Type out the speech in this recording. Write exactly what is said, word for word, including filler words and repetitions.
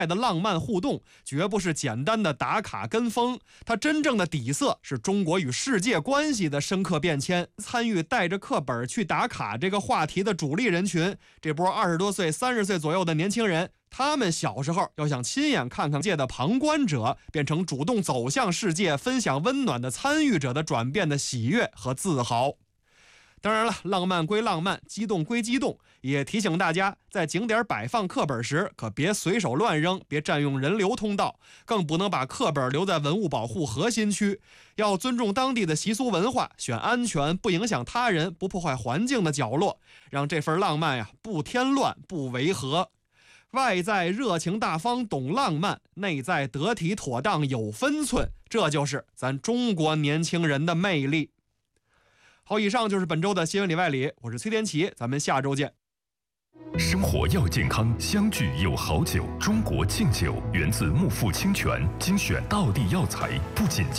的浪漫互动，绝不是简单的打卡跟风，它真正的底色是中国与世界关系的深刻变迁。参与带着课本去打卡这个话题的主力人群，这波二十多岁、三十岁左右的年轻人，他们小时候要想亲眼看看界的旁观者变成主动走向世界、分享温暖的参与者的转变的喜悦和自豪。当然了，浪漫归浪漫，激动归激动，也提醒大家，在景点摆放课本时，可别随手乱扔，别占用人流通道，更不能把课本留在文物保护核心区。要尊重当地的习俗文化，选安全、不影响他人、不破坏环境的角落，让这份浪漫呀不添乱、不违和。外在热情大方懂浪漫，内在得体妥当有分寸，这就是咱中国年轻人的魅力。好，以上就是本周的新闻里外里，我是崔天奇，咱们下周见。 生活要健康，相聚有好酒。中国敬酒源自木富清泉，精选道地药材，不仅